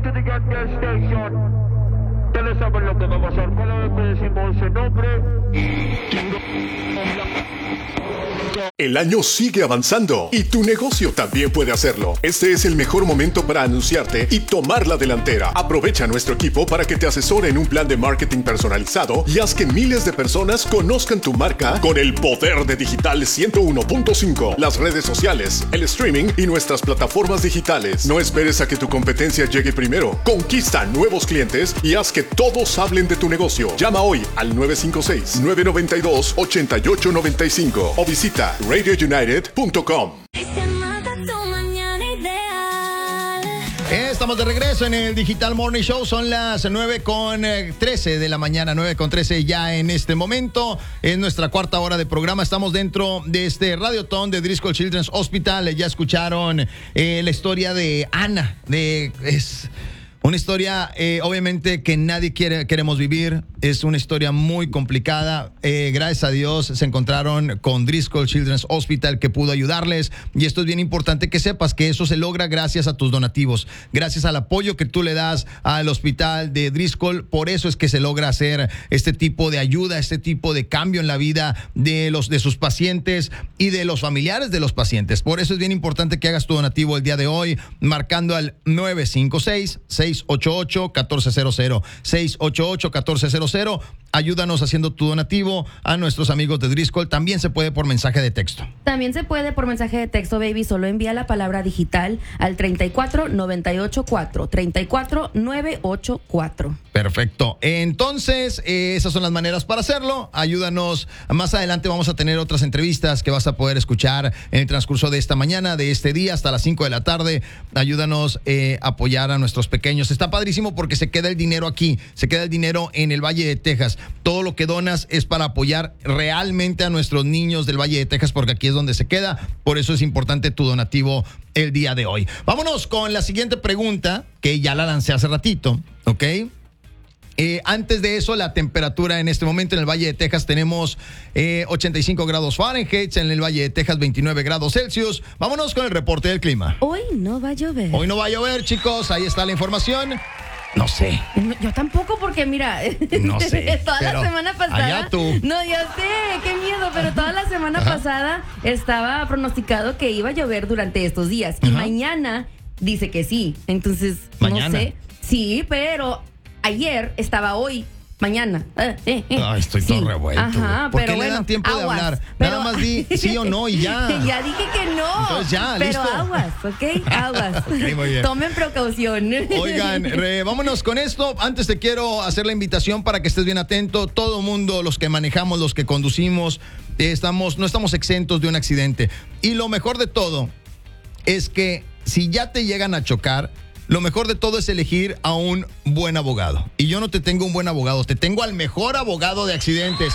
to the gas station. Ustedes saben lo que va a pasar. Cada vez que decimos ese nombre. El año sigue avanzando y tu negocio también puede hacerlo. Este es el mejor momento para anunciarte y tomar la delantera. Aprovecha a nuestro equipo para que te asesore en un plan de marketing personalizado y haz que miles de personas conozcan tu marca con el poder de Digital 101.5, las redes sociales, el streaming y nuestras plataformas digitales. No esperes a que tu competencia llegue primero. Conquista nuevos clientes y haz que todos hablen de tu negocio. Llama hoy al 956-992-8895 o visita radiounited.com. Estamos de regreso en el Digital Morning Show. Son las 9:13 de la mañana, 9:13 ya en este momento. Es nuestra cuarta hora de programa. Estamos dentro de este Radiotón de Driscoll Children's Hospital. Ya escucharon la historia de Ana. Es una historia, obviamente, que nadie queremos vivir. Es una historia muy complicada. Gracias a Dios se encontraron con Driscoll Children's Hospital que pudo ayudarles. Y esto es bien importante que sepas que eso se logra gracias a tus donativos. Gracias al apoyo que tú le das al hospital de Driscoll. Por eso es que se logra hacer este tipo de ayuda, este tipo de cambio en la vida de sus pacientes y de los familiares de los pacientes. Por eso es bien importante que hagas tu donativo el día de hoy, marcando al 956-688-1400. 688-1400. Ayúdanos haciendo tu donativo a nuestros amigos de Driscoll. También se puede por mensaje de texto. También se puede por mensaje de texto, baby. Solo envía la palabra digital al 34984. 34984. Perfecto. Entonces, esas son las maneras para hacerlo. Ayúdanos. Más adelante vamos a tener otras entrevistas que vas a poder escuchar en el transcurso de esta mañana, de este día, hasta las 5 de la tarde. Ayúdanos a apoyar a nuestros pequeños. Está padrísimo porque se queda el dinero aquí. Se queda el dinero en el Valle de Texas. Todo lo que donas es para apoyar realmente a nuestros niños del Valle de Texas, porque aquí es donde se queda. Por eso es importante tu donativo el día de hoy. Vámonos con la siguiente pregunta, que ya la lancé hace ratito, ¿ok? Antes de eso, la temperatura en este momento en el Valle de Texas tenemos 85 grados Fahrenheit, en el Valle de Texas 29 grados Celsius. Vámonos con el reporte del clima. Hoy no va a llover. Hoy no va a llover, chicos. Ahí está la información. No sé. No, yo tampoco, porque mira, no sé, toda la semana pasada. Allá tú. No, yo sé, qué miedo, pero toda la semana pasada estaba pronosticado que iba a llover durante estos días. Y mañana dice que sí. Entonces, ¿mañana? No sé. Sí, pero ayer estaba hoy. Mañana. Ay, estoy todo revuelto. Ajá, ¿Por pero qué le dan tiempo de hablar? Pero, nada más di sí o no y ya. Ya dije que no. Entonces ya, pero listo. Aguas, ¿ok? Aguas. Okay, muy bien. Tomen precaución. Oigan, vámonos con esto. Antes te quiero hacer la invitación para que estés bien atento. Todo mundo, los que manejamos, los que conducimos, no estamos exentos de un accidente. Y lo mejor de todo es que si ya te llegan a chocar, lo mejor de todo es elegir a un buen abogado. Y yo no te tengo un buen abogado, te tengo al mejor abogado de accidentes.